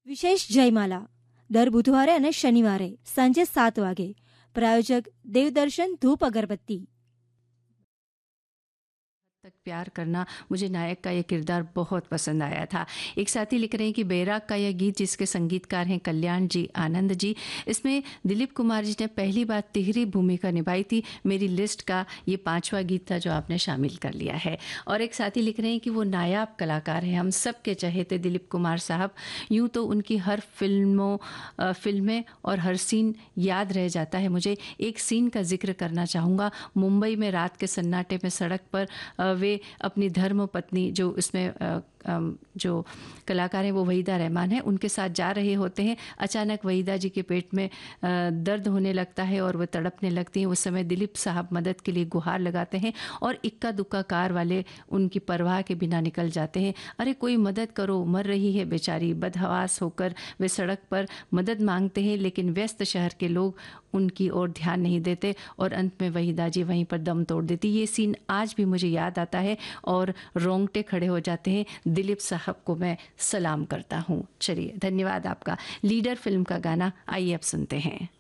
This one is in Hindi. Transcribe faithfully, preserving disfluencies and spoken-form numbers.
વિશેષ જયમાલા દર બુધવારે અને શનિવારે સાંજે સાત વાગે. પ્રાયોજક દેવદર્શન ધૂપ અગરબત્તી. तक प्यार करना, मुझे नायक का यह किरदार बहुत पसंद आया था. एक साथी लिख रहे हैं कि बैराग का यह गीत जिसके संगीतकार हैं कल्याण जी, आनंद जी, इसमें दिलीप कुमार जी ने पहली बार तिहरी भूमिका निभाई थी. मेरी लिस्ट का ये पांचवा गीत था जो आपने शामिल कर लिया है. और एक साथी लिख रहे हैं कि वो नायाब कलाकार हैं, हम सब के चहेते दिलीप कुमार साहब. यूँ तो उनकी हर फिल्मों फिल्में और हर सीन याद रह जाता है. मुझे एक सीन का जिक्र करना चाहूँगा. मुंबई में रात के सन्नाटे में सड़क पर वे अपनी धर्म पत्नी, जो इसमें जो कलाकार हैं वो वहीदा रहमान है, उनके साथ जा रहे होते हैं. अचानक वहीदा जी के पेट में दर्द होने लगता है और वह तड़पने लगती हैं. उस समय दिलीप साहब मदद के लिए गुहार लगाते हैं और इक्का दुक्का कार वाले उनकी परवाह के बिना निकल जाते हैं. अरे कोई मदद करो, मर रही है बेचारी. बदहवास होकर वे सड़क पर मदद मांगते हैं, लेकिन व्यस्त शहर के लोग उनकी ओर ध्यान नहीं देते और अंत में वहीदा जी वहीं पर दम तोड़ देती. ये सीन आज भी मुझे याद आता है और रोंगटे खड़े हो जाते हैं. दिलीप साहब को मैं सलाम करता हूँ. चलिए, धन्यवाद आपका. लीडर फिल्म का गाना आइए अब सुनते हैं.